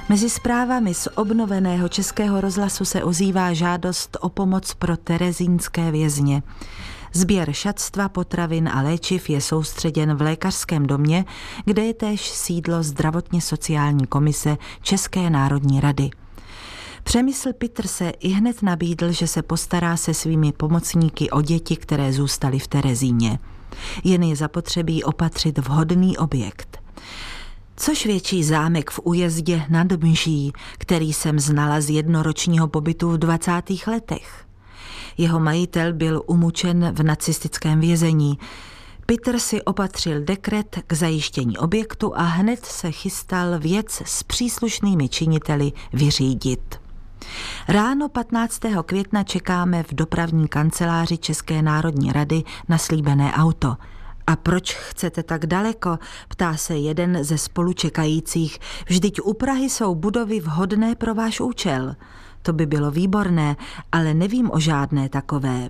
Mezi zprávami z obnoveného Českého rozhlasu se ozývá žádost o pomoc pro terezínské vězně. Sběr šatstva, potravin a léčiv je soustředěn v lékařském domě, kde je též sídlo zdravotně sociální komise České národní rady. Přemysl Pitr se ihned nabídl, že se postará se svými pomocníky o děti, které zůstaly v Terezíně. Jen je zapotřebí opatřit vhodný objekt. Což větší zámek v Újezdě nad Mží, který jsem znala z jednoročního pobytu v 20. letech. Jeho majitel byl umučen v nacistickém vězení. Pitr si opatřil dekret k zajištění objektu a hned se chystal věc s příslušnými činiteli vyřídit. Ráno 15. května čekáme v dopravní kanceláři České národní rady na slíbené auto. A proč chcete tak daleko, ptá se jeden ze spolučekajících. Vždyť u Prahy jsou budovy vhodné pro váš účel. To by bylo výborné, ale nevím o žádné takové.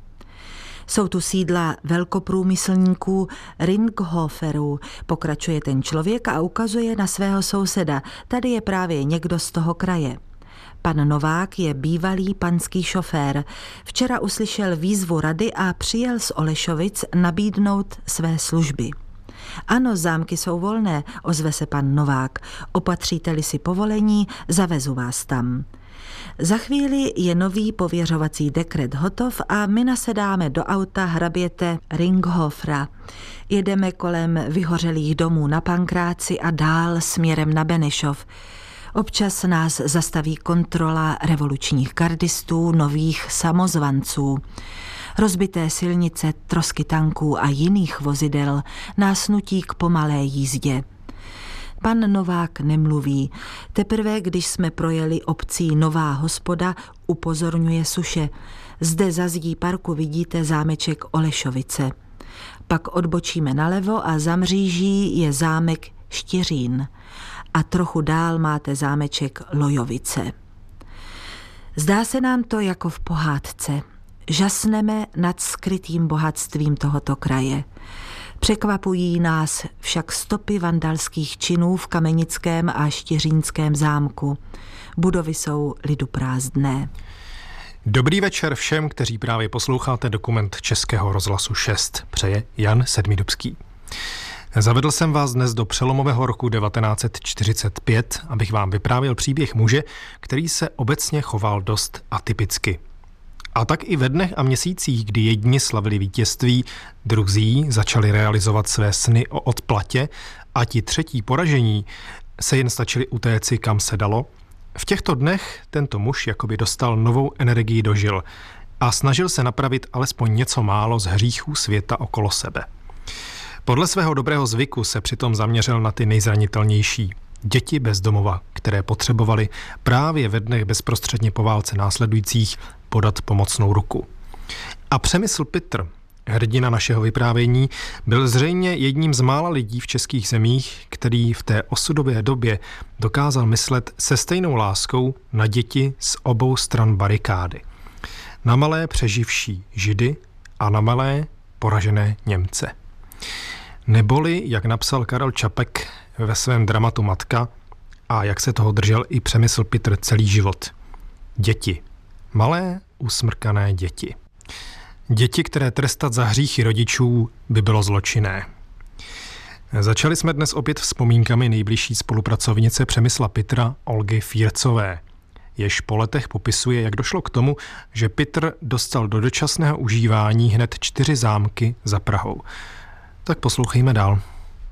Jsou tu sídla velkoprůmyslníků Ringhoferů, pokračuje ten člověk a ukazuje na svého souseda. Tady je právě někdo z toho kraje. Pan Novák je bývalý panský šofér. Včera uslyšel výzvu rady a přijel z Olešovic nabídnout své služby. Ano, zámky jsou volné, ozve se pan Novák. Opatříte-li si povolení, zavezu vás tam. Za chvíli je nový pověřovací dekret hotov a my nasedáme do auta hraběte Ringhofera. Jedeme kolem vyhořelých domů na Pankráci a dál směrem na Benešov. Občas nás zastaví kontrola revolučních gardistů, nových samozvanců. Rozbité silnice, trosky tanků a jiných vozidel nás nutí k pomalé jízdě. Pan Novák nemluví. Teprve, když jsme projeli obcí Nová Hospoda, upozorňuje Suše. Zde za zdí parku vidíte zámeček Olešovice. Pak odbočíme nalevo a za mříží je zámek Štiřín. A trochu dál máte zámeček Lojovice. Zdá se nám to jako v pohádce. Žasneme nad skrytým bohatstvím tohoto kraje. Překvapují nás však stopy vandalských činů v Kamenickém a Štiřínském zámku. Budovy jsou liduprázdné. Dobrý večer všem, kteří právě posloucháte dokument Českého rozhlasu 6, přeje Jan Sedmidubský. Zavedl jsem vás dnes do přelomového roku 1945, abych vám vyprávěl příběh muže, který se obecně choval dost atypicky. A tak i ve dnech a měsících, kdy jedni slavili vítězství, druzí začali realizovat své sny o odplatě a ti třetí poražení se jen stačili utéci kam se dalo, v těchto dnech tento muž jakoby dostal novou energii do žil a snažil se napravit alespoň něco málo z hříchů světa okolo sebe. Podle svého dobrého zvyku se přitom zaměřil na ty nejzranitelnější, děti bez domova, které potřebovali právě ve dnech bezprostředně po válce následujících podat pomocnou ruku. A Přemysl Pitr, hrdina našeho vyprávění, byl zřejmě jedním z mála lidí v českých zemích, který v té osudové době dokázal myslet se stejnou láskou na děti z obou stran barikády. Na malé přeživší Židy a na malé poražené Němce. Neboli, jak napsal Karel Čapek ve svém dramatu Matka a jak se toho držel i Přemysl Pitr celý život. Děti. Malé, usmrkané děti. Děti, které trestat za hříchy rodičů by bylo zločinné. Začali jsme dnes opět vzpomínkami nejbližší spolupracovnice Přemysla Pitra Olgy Fírcové, jež po letech popisuje, jak došlo k tomu, že Pitr dostal do dočasného užívání hned 4 zámky za Prahou. Tak poslouchejme dál.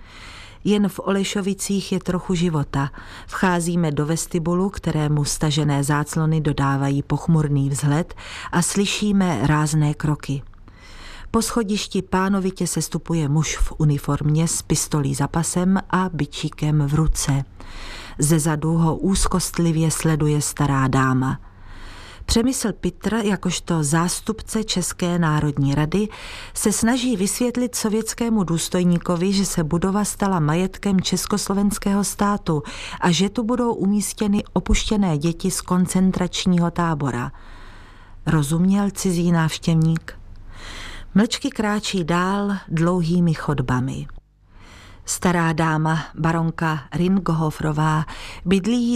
Jen v Olešovicích je trochu života. Vcházíme do vestibulu, kterému stažené záclony dodávají pochmurný vzhled a slyšíme rázné kroky. Po schodišti pánovitě sestupuje muž v uniformě s pistolí za pasem a bičíkem v ruce. Zezadu ho úzkostlivě sleduje stará dáma. Přemysl Pitr, jakožto zástupce České národní rady, se snaží vysvětlit sovětskému důstojníkovi, že se budova stala majetkem československého státu a že tu budou umístěny opuštěné děti z koncentračního tábora. Rozuměl cizí návštěvník? Mlčky kráčí dál dlouhými chodbami. Stará dáma, baronka Ringhoferová, bydlí